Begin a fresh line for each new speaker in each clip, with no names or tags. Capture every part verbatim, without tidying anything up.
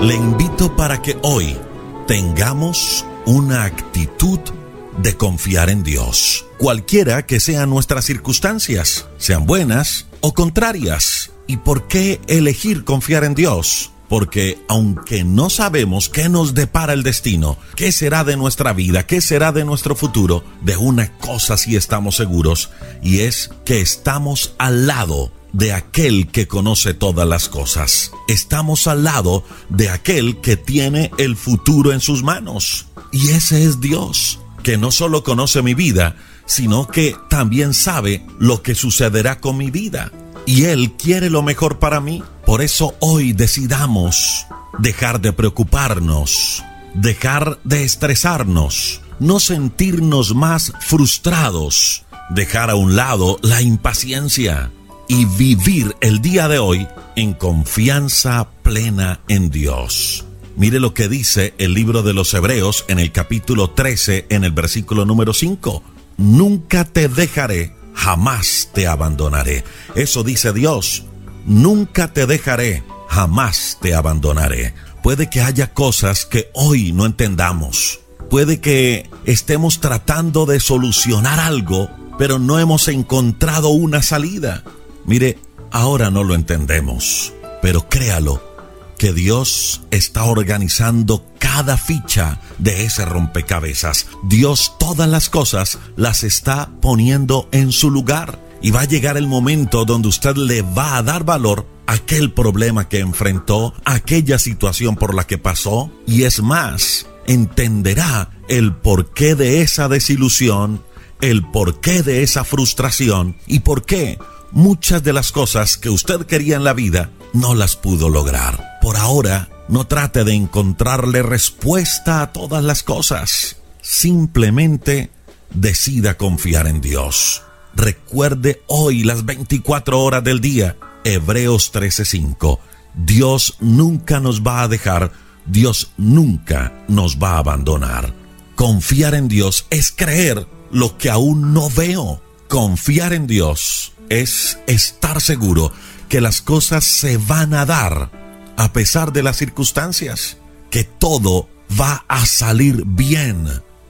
Le invito para que hoy tengamos una actitud de confiar en Dios, cualquiera que sean nuestras circunstancias, sean buenas o contrarias. ¿Y por qué elegir confiar en Dios? Porque aunque no sabemos qué nos depara el destino, qué será de nuestra vida, qué será de nuestro futuro, de una cosa sí estamos seguros, y es que estamos al lado de aquel que conoce todas las cosas. Estamos al lado de aquel que tiene el futuro en sus manos. Y ese es Dios, que no solo conoce mi vida, sino que también sabe lo que sucederá con mi vida. Y Él quiere lo mejor para mí. Por eso hoy decidamos dejar de preocuparnos, dejar de estresarnos, no sentirnos más frustrados, dejar a un lado la impaciencia y vivir el día de hoy en confianza plena en Dios. Mire lo que dice el libro de los Hebreos en el capítulo trece, en el versículo número cinco. Nunca te dejaré, jamás te abandonaré. Eso dice Dios. Nunca te dejaré, jamás te abandonaré. Puede que haya cosas que hoy no entendamos. Puede que estemos tratando de solucionar algo, pero no hemos encontrado una salida. Mire, ahora no lo entendemos, pero créalo, que Dios está organizando cada ficha de ese rompecabezas. Dios todas las cosas las está poniendo en su lugar. Y va a llegar el momento donde usted le va a dar valor a aquel problema que enfrentó, a aquella situación por la que pasó. Y es más, entenderá el porqué de esa desilusión, el porqué de esa frustración y por qué muchas de las cosas que usted quería en la vida no las pudo lograr. Por ahora, no trate de encontrarle respuesta a todas las cosas. Simplemente decida confiar en Dios. Recuerde hoy las veinticuatro horas del día. Hebreos trece cinco. Dios nunca nos va a dejar. Dios nunca nos va a abandonar. Confiar en Dios es creer lo que aún no veo. Confiar en Dios es estar seguro que las cosas se van a dar a pesar de las circunstancias, que todo va a salir bien.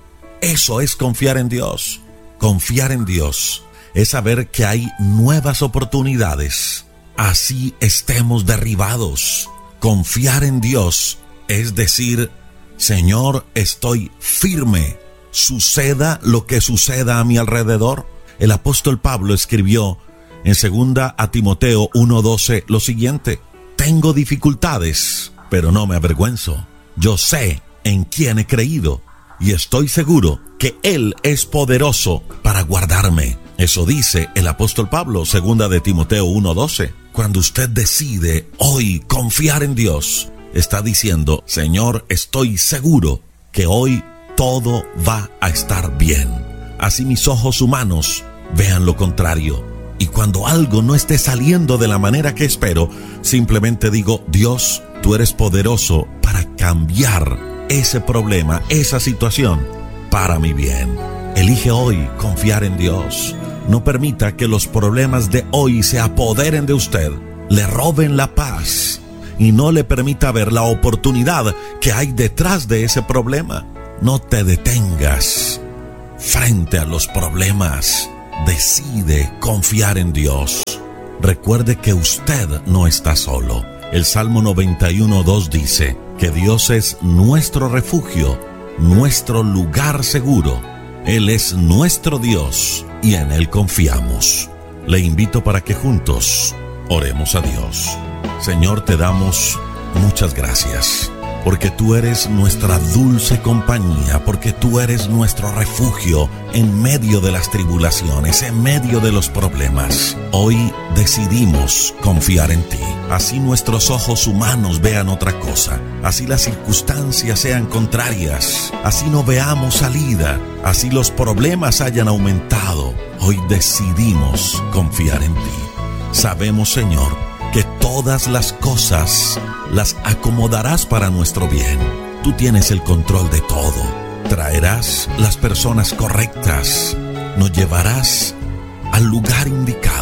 Eso es confiar en Dios. Confiar en Dios es saber que hay nuevas oportunidades, así estemos derribados. Confiar en Dios es decir, Señor, estoy firme, suceda lo que suceda a mi alrededor. El apóstol Pablo escribió en segunda a Timoteo uno doce lo siguiente: tengo dificultades, pero no me avergüenzo. Yo sé en quién he creído y estoy seguro que Él es poderoso para guardarme. Eso dice el apóstol Pablo, segunda de Timoteo uno doce. Cuando usted decide hoy confiar en Dios, está diciendo, Señor, estoy seguro que hoy todo va a estar bien. Así mis ojos humanos vean lo contrario. Y cuando algo no esté saliendo de la manera que espero, simplemente digo, Dios, tú eres poderoso para cambiar ese problema, esa situación, para mi bien. Elige hoy confiar en Dios. No permita que los problemas de hoy se apoderen de usted, le roben la paz y no le permita ver la oportunidad que hay detrás de ese problema. No te detengas frente a los problemas. Decide confiar en Dios. Recuerde que usted no está solo. El Salmo noventa y uno dos dice que Dios es nuestro refugio, nuestro lugar seguro. Él es nuestro Dios y en Él confiamos. Le invito para que juntos oremos a Dios. Señor, te damos muchas gracias, porque tú eres nuestra dulce compañía, porque tú eres nuestro refugio en medio de las tribulaciones, en medio de los problemas. Hoy decidimos confiar en ti. Así nuestros ojos humanos vean otra cosa, así las circunstancias sean contrarias, así no veamos salida, así los problemas hayan aumentado. Hoy decidimos confiar en ti. Sabemos, Señor, que todas las cosas las acomodarás para nuestro bien. Tú tienes el control de todo. Traerás las personas correctas. Nos llevarás al lugar indicado.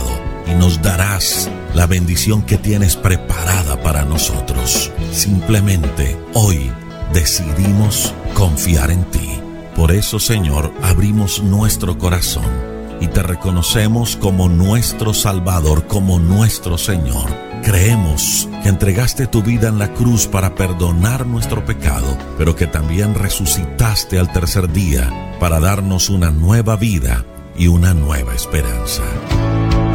y nos darás la bendición que tienes preparada para nosotros. Simplemente hoy decidimos confiar en ti. Por eso, Señor, abrimos nuestro corazón y te reconocemos como nuestro Salvador, como nuestro Señor. Creemos que entregaste tu vida en la cruz para perdonar nuestro pecado, pero que también resucitaste al tercer día para darnos una nueva vida y una nueva esperanza.